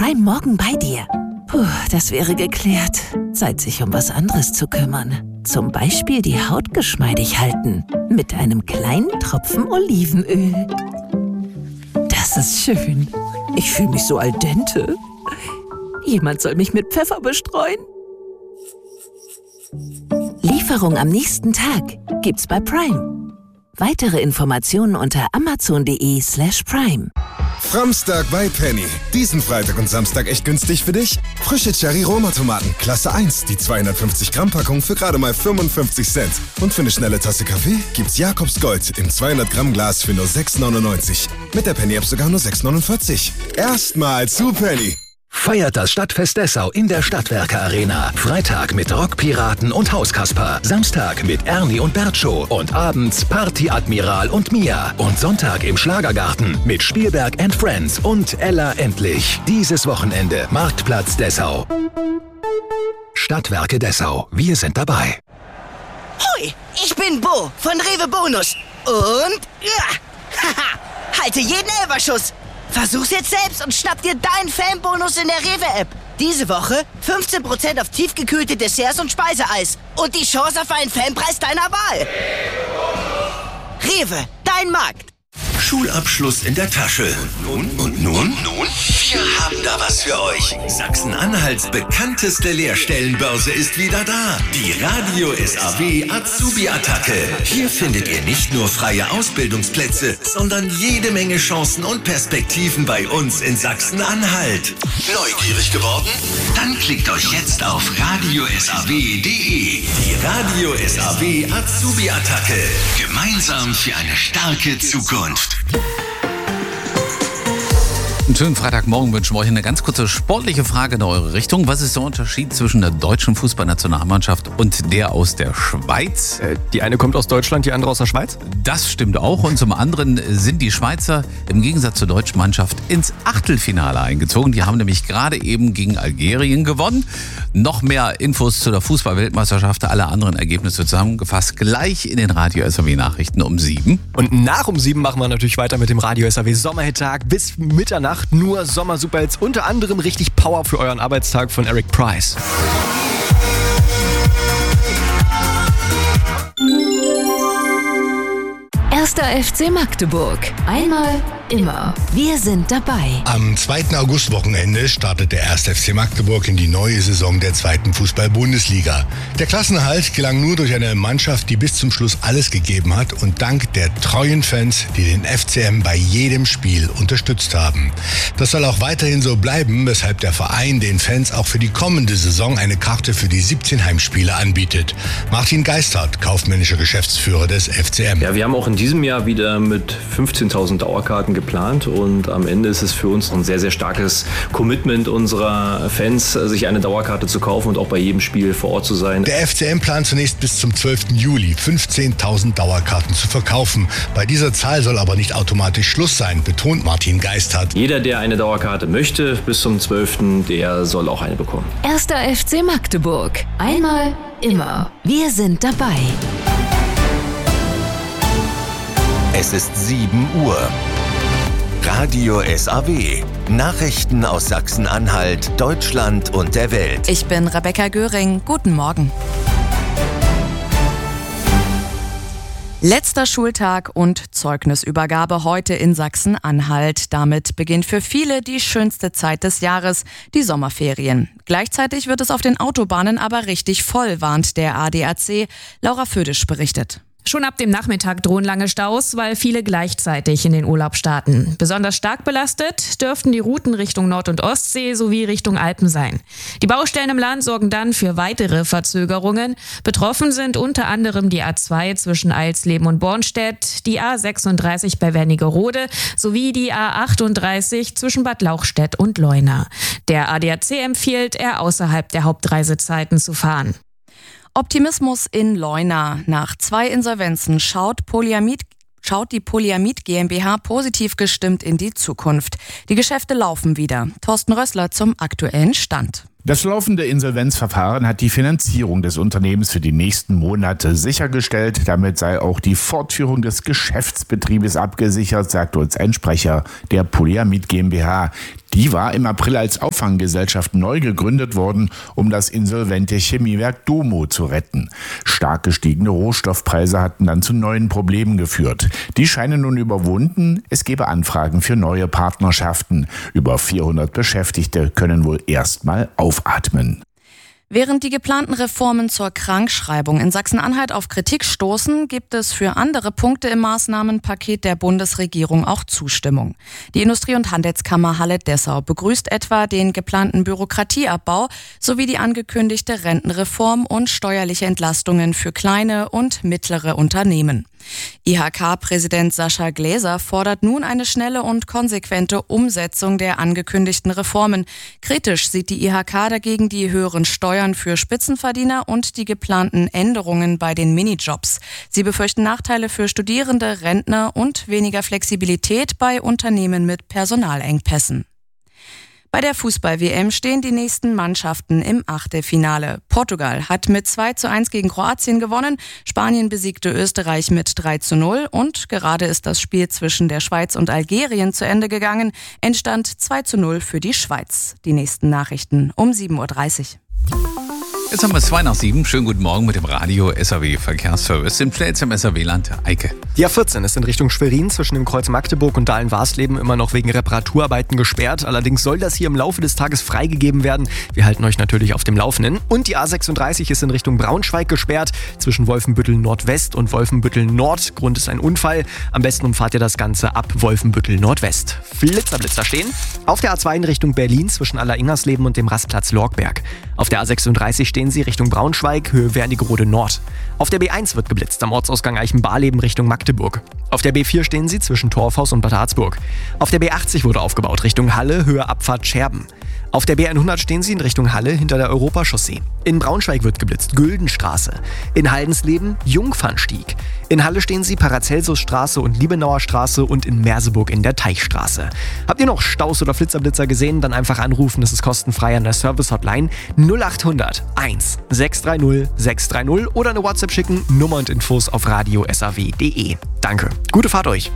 Prime morgen bei dir. Puh, das wäre geklärt. Zeit, sich um was anderes zu kümmern. Zum Beispiel die Haut geschmeidig halten. Mit einem kleinen Tropfen Olivenöl. Das ist schön. Ich fühle mich so al dente. Jemand soll mich mit Pfeffer bestreuen. Lieferung am nächsten Tag gibt's bei Prime. Weitere Informationen unter amazon.de/prime. Framstag bei Penny. Diesen Freitag und Samstag echt günstig für dich? Frische Cherry-Roma-Tomaten, Klasse 1, die 250-Gramm-Packung für gerade mal 55 Cent. Und für eine schnelle Tasse Kaffee gibt's Jakobs Gold im 200-Gramm-Glas für nur 6,99. Mit der Penny-App sogar nur 6,49. Erstmal zu Penny. Feiert das Stadtfest Dessau in der Stadtwerke Arena. Freitag mit Rockpiraten und Hauskasper. Samstag mit Ernie und Bertscho. Und abends Party Admiral und Mia. Und Sonntag im Schlagergarten mit Spielberg and Friends und Ella Endlich. Dieses Wochenende Marktplatz Dessau. Stadtwerke Dessau. Wir sind dabei. Hui, ich bin Bo von Rewe Bonus. Und haha, halte jeden Elferschuss. Versuch's jetzt selbst und schnapp dir deinen Fanbonus in der Rewe-App. Diese Woche 15% auf tiefgekühlte Desserts und Speiseeis. Und die Chance auf einen Fanpreis deiner Wahl. Rewe, dein Markt. Schulabschluss in der Tasche. Und nun? Wir haben da was für euch. Sachsen-Anhalts bekannteste Lehrstellenbörse ist wieder da. Die Radio SAW Azubi-Attacke. Hier findet ihr nicht nur freie Ausbildungsplätze, sondern jede Menge Chancen und Perspektiven bei uns in Sachsen-Anhalt. Neugierig geworden? Dann klickt euch jetzt auf radiosaw.de. Die Radio SAW Azubi-Attacke. Gemeinsam für eine starke Zukunft. Einen schönen Freitagmorgen wünschen wir euch eine ganz kurze sportliche Frage in eure Richtung. Was ist der Unterschied zwischen der deutschen Fußballnationalmannschaft und der aus der Schweiz? Die eine kommt aus Deutschland, die andere aus der Schweiz? Das stimmt auch. Und zum anderen sind die Schweizer im Gegensatz zur deutschen Mannschaft ins Achtelfinale eingezogen. Die haben nämlich gerade eben gegen Algerien gewonnen. Noch mehr Infos zu der Fußball-Weltmeisterschaft, alle anderen Ergebnisse zusammengefasst gleich in den Radio SAW Nachrichten um 7. Und nach um 7 machen wir natürlich weiter mit dem Radio SAW Sommerhittag bis Mitternacht. Nur Sommer-Superhits, unter anderem richtig Power für euren Arbeitstag von Eric Price. Erster FC Magdeburg. Einmal, immer. Wir sind dabei. Am 2. August-Wochenende startet der 1. FC Magdeburg in die neue Saison der 2. Fußball-Bundesliga. Der Klassenerhalt gelang nur durch eine Mannschaft, die bis zum Schluss alles gegeben hat und dank der treuen Fans, die den FCM bei jedem Spiel unterstützt haben. Das soll auch weiterhin so bleiben, weshalb der Verein den Fans auch für die kommende Saison eine Karte für die 17 Heimspiele anbietet. Martin Geisthardt, kaufmännischer Geschäftsführer des FCM. Ja, wir haben auch in diesem Jahr wieder mit 15.000 Dauerkarten geplant und am Ende ist es für uns ein sehr, sehr starkes Commitment unserer Fans, sich eine Dauerkarte zu kaufen und auch bei jedem Spiel vor Ort zu sein. Der FCM plant zunächst bis zum 12. Juli 15.000 Dauerkarten zu verkaufen. Bei dieser Zahl soll aber nicht automatisch Schluss sein, betont Martin Geisthardt. Jeder, der eine Dauerkarte möchte, bis zum 12., der soll auch eine bekommen. Erster FC Magdeburg. Einmal, immer. Wir sind dabei. Es ist 7 Uhr. Radio SAW. Nachrichten aus Sachsen-Anhalt, Deutschland und der Welt. Ich bin Rebecca Göring. Guten Morgen. Letzter Schultag und Zeugnisübergabe heute in Sachsen-Anhalt. Damit beginnt für viele die schönste Zeit des Jahres, die Sommerferien. Gleichzeitig wird es auf den Autobahnen aber richtig voll, warnt der ADAC. Laura Födisch berichtet. Schon ab dem Nachmittag drohen lange Staus, weil viele gleichzeitig in den Urlaub starten. Besonders stark belastet dürften die Routen Richtung Nord- und Ostsee sowie Richtung Alpen sein. Die Baustellen im Land sorgen dann für weitere Verzögerungen. Betroffen sind unter anderem die A2 zwischen Eilsleben und Bornstedt, die A36 bei Wernigerode sowie die A38 zwischen Bad Lauchstädt und Leuna. Der ADAC empfiehlt, eher außerhalb der Hauptreisezeiten zu fahren. Optimismus in Leuna. Nach 2 Insolvenzen schaut die Polyamid GmbH positiv gestimmt in die Zukunft. Die Geschäfte laufen wieder. Thorsten Rössler zum aktuellen Stand. Das laufende Insolvenzverfahren hat die Finanzierung des Unternehmens für die nächsten Monate sichergestellt. Damit sei auch die Fortführung des Geschäftsbetriebes abgesichert, sagte uns ein Sprecher der Polyamid GmbH. Die war im April als Auffanggesellschaft neu gegründet worden, um das insolvente Chemiewerk Domo zu retten. Stark gestiegene Rohstoffpreise hatten dann zu neuen Problemen geführt. Die scheinen nun überwunden. Es gebe Anfragen für neue Partnerschaften. Über 400 Beschäftigte können wohl erstmal aufatmen. Während die geplanten Reformen zur Krankschreibung in Sachsen-Anhalt auf Kritik stoßen, gibt es für andere Punkte im Maßnahmenpaket der Bundesregierung auch Zustimmung. Die Industrie- und Handelskammer Halle-Dessau begrüßt etwa den geplanten Bürokratieabbau sowie die angekündigte Rentenreform und steuerliche Entlastungen für kleine und mittlere Unternehmen. IHK-Präsident Sascha Gläser fordert nun eine schnelle und konsequente Umsetzung der angekündigten Reformen. Kritisch sieht die IHK dagegen die höheren Steuern für Spitzenverdiener und die geplanten Änderungen bei den Minijobs. Sie befürchten Nachteile für Studierende, Rentner und weniger Flexibilität bei Unternehmen mit Personalengpässen. Bei der Fußball-WM stehen die nächsten Mannschaften im Achtelfinale. Portugal hat mit 2:1 gegen Kroatien gewonnen, Spanien besiegte Österreich mit 3:0 und gerade ist das Spiel zwischen der Schweiz und Algerien zu Ende gegangen. Endstand 2:0 für die Schweiz. Die nächsten Nachrichten um 7:30 Uhr. Jetzt haben wir 7:02. Schönen guten Morgen mit dem Radio SAW Verkehrsservice im schnellsten im SAW-Land. Eike. Die A14 ist in Richtung Schwerin zwischen dem Kreuz Magdeburg und Dahlen-Warsleben immer noch wegen Reparaturarbeiten gesperrt. Allerdings soll das hier im Laufe des Tages freigegeben werden. Wir halten euch natürlich auf dem Laufenden. Und die A36 ist in Richtung Braunschweig gesperrt zwischen Wolfenbüttel Nordwest und Wolfenbüttel Nord. Grund ist ein Unfall. Am besten umfahrt ihr das Ganze ab Wolfenbüttel Nordwest. Blitzer stehen. Auf der A2 in Richtung Berlin zwischen Aller-Ingersleben und dem Rastplatz Lorgberg. Auf der A36 stehen sie Richtung Braunschweig, Höhe Wernigerode Nord. Auf der B1 wird geblitzt am Ortsausgang Eichenbarleben Richtung Magdeburg. Auf der B4 stehen sie zwischen Torfhaus und Bad Harzburg. Auf der B80 wurde aufgebaut Richtung Halle, Höhe Abfahrt Scherben. Auf der B100 stehen sie in Richtung Halle hinter der Europachaussee. In Braunschweig wird geblitzt Güldenstraße. In Haldensleben Jungfernstieg. In Halle stehen sie Paracelsusstraße und Liebenauer Straße und in Merseburg in der Teichstraße. Habt ihr noch Staus oder Flitzer gesehen? Dann einfach anrufen, das ist kostenfrei an der Service-Hotline 0800 1 630 630 oder eine WhatsApp schicken, Nummer und Infos auf radiosaw.de. Danke. Gute Fahrt euch.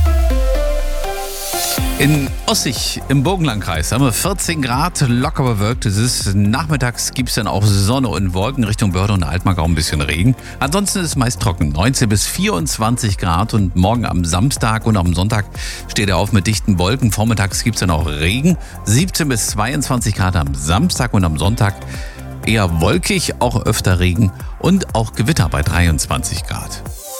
In Ossig im Burgenlandkreis haben wir 14 Grad, locker bewölkt. Es ist nachmittags, gibt es dann auch Sonne und Wolken. Richtung Börde und Altmark auch ein bisschen Regen. Ansonsten ist es meist trocken, 19 bis 24 Grad. Und morgen am Samstag und am Sonntag steht er auf mit dichten Wolken. Vormittags gibt es dann auch Regen, 17 bis 22 Grad am Samstag und am Sonntag eher wolkig, auch öfter Regen und auch Gewitter bei 23 Grad.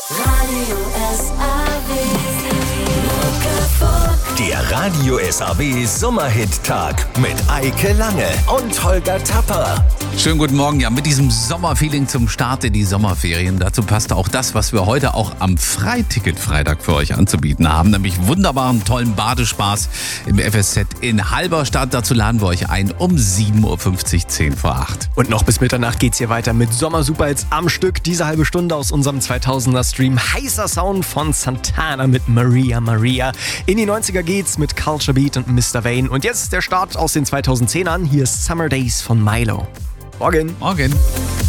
Der Radio SAW Sommerhit-Tag mit Eike Lange und Holger Tapper. Schönen guten Morgen, ja, mit diesem Sommerfeeling zum Start in die Sommerferien. Dazu passt auch das, was wir heute auch am Freiticket-Freitag für euch anzubieten haben, nämlich wunderbaren, tollen Badespaß im FSZ in Halberstadt. Dazu laden wir euch ein um 7:50 Uhr, 10 vor 8. Und noch bis Mitternacht geht's hier weiter mit Sommersuperhits am Stück. Diese halbe Stunde aus unserem 2000er-Stream. Heißer Sound von Santana mit Maria Maria. In die 90er geht's mit Culture Beat und Mr. Vane. Und jetzt ist der Start aus den 2010ern. Hier ist Summer Days von Milo. Morgen.